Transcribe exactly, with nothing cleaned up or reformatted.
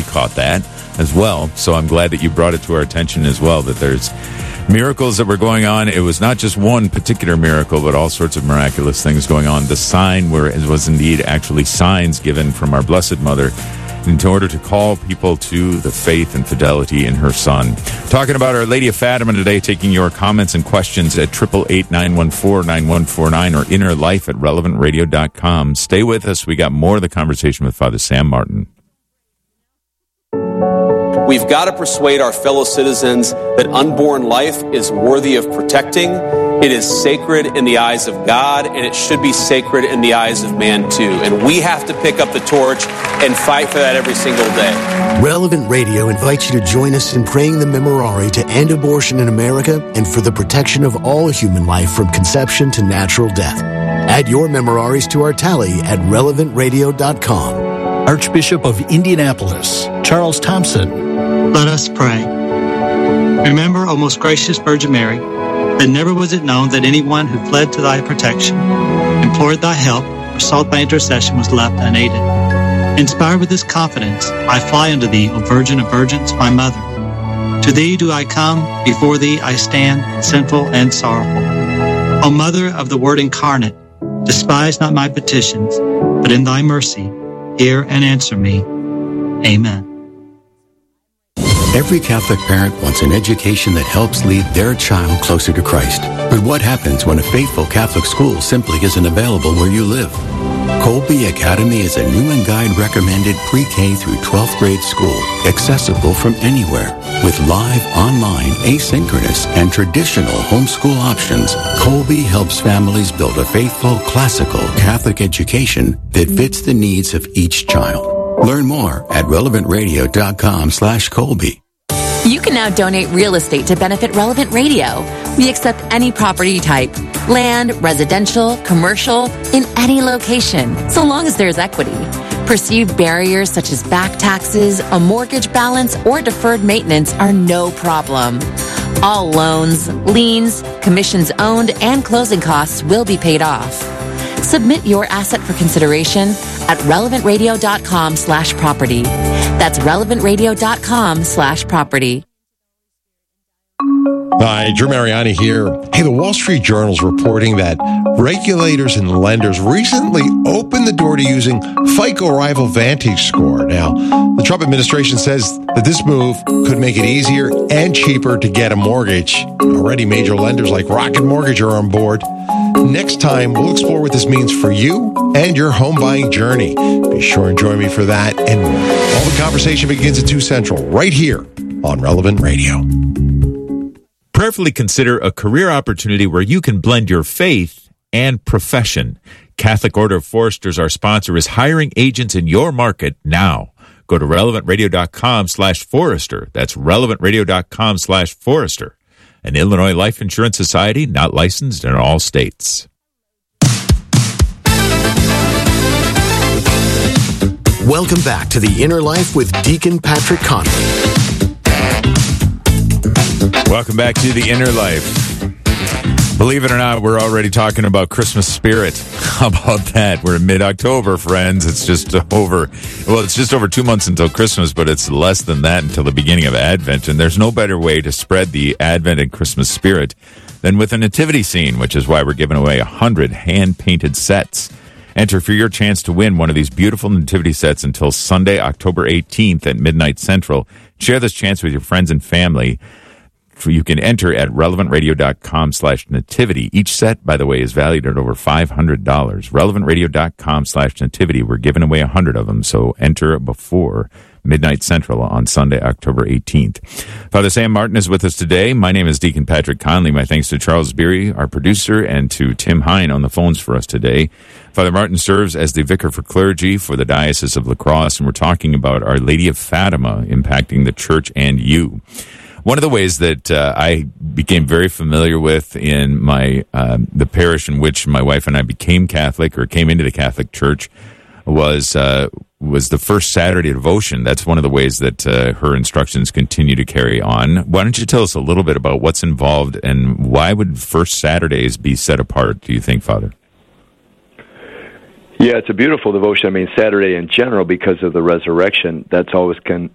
caught that as well. So I'm glad that you brought it to our attention as well, that there's miracles that were going on. It was not just one particular miracle, but all sorts of miraculous things going on. The sign where it was indeed actually signs given from our Blessed Mother in order to call people to the faith and fidelity in her Son. Talking about Our Lady of Fatima today, taking your comments and questions at eight eight eight, nine one four, nine one four nine or inner life at relevant radio dot com. Stay with us. We got more of the conversation with Father Sam Martin. We've got to persuade our fellow citizens that unborn life is worthy of protecting. It is sacred in the eyes of God, and it should be sacred in the eyes of man too. And we have to pick up the torch and fight for that every single day. Relevant Radio invites you to join us in praying the Memorare to end abortion in America and for the protection of all human life from conception to natural death. Add your Memoraries to our tally at relevant radio dot com. Archbishop of Indianapolis, Charles Thompson. Let us pray. Remember, O most gracious Virgin Mary, that never was it known that anyone who fled to thy protection, implored thy help, or sought thy intercession was left unaided. Inspired with this confidence, I fly unto thee, O Virgin of Virgins, my mother. To thee do I come, before thee I stand, sinful and sorrowful. O Mother of the Word incarnate, despise not my petitions, but in thy mercy, hear and answer me. Amen. Every Catholic parent wants an education that helps lead their child closer to Christ. But what happens when a faithful Catholic school simply isn't available where you live? Colby Academy is a Newman Guide recommended pre-K through twelfth grade school, accessible from anywhere. With live, online, asynchronous, and traditional homeschool options, Colby helps families build a faithful, classical Catholic education that fits the needs of each child. Learn more at relevant radio dot com slash Colby. You can now donate real estate to benefit Relevant Radio. We accept any property type, land, residential, commercial, in any location, so long as there's equity. Perceived barriers such as back taxes, a mortgage balance, or deferred maintenance are no problem. All loans, liens, commissions owned, and closing costs will be paid off. Submit your asset for consideration at relevant radio dot com slash property. That's relevant radio dot com slash property. Hi, Drew Mariani here. Hey, the Wall Street Journal is reporting that regulators and lenders recently opened the door to using FICO Rival Vantage Score. Now, the Trump administration says that this move could make it easier and cheaper to get a mortgage. Already major lenders like Rocket Mortgage are on board. Next time, we'll explore what this means for you and your home buying journey. Be sure and join me for that and more. All the conversation begins at two Central, right here on Relevant Radio. Prayerfully consider a career opportunity where you can blend your faith and profession. Catholic Order of Foresters, our sponsor, is hiring agents in your market now. Go to relevant radio dot com slash forester. That's relevant radio dot com slash forester. An Illinois Life Insurance Society, not licensed in all states. Welcome back to The Inner Life with Deacon Patrick Conley. Welcome back to The Inner Life. Believe it or not, we're already talking about Christmas spirit. How about that? We're in mid-October, friends. It's just over, well, it's just over two months until Christmas, but it's less than that until the beginning of Advent. And there's no better way to spread the Advent and Christmas spirit than with a nativity scene, which is why we're giving away one hundred hand-painted sets. Enter for your chance to win one of these beautiful nativity sets until Sunday, October eighteenth at midnight Central. Share this chance with your friends and family. You can enter at relevant radio dot com slash nativity. Each set, by the way, is valued at over five hundred dollars. relevant radio dot com slash nativity. We're giving away one hundred of them, so enter before midnight Central on Sunday, October eighteenth. Father Sam Martin is with us today. My name is Deacon Patrick Conley. My thanks to Charles Beery, our producer, and to Tim Hine on the phones for us today. Father Martin serves as the Vicar for Clergy for the Diocese of La Crosse, and we're talking about Our Lady of Fatima impacting the church and you. One of the ways that uh, I became very familiar with in my uh, the parish in which my wife and I became Catholic or came into the Catholic Church was uh, was the first Saturday devotion. That's one of the ways that uh, her instructions continue to carry on. Why don't you tell us a little bit about what's involved and why would first Saturdays be set apart, do you think, Father? Yeah, it's a beautiful devotion. I mean, Saturday in general, because of the resurrection, that's always con-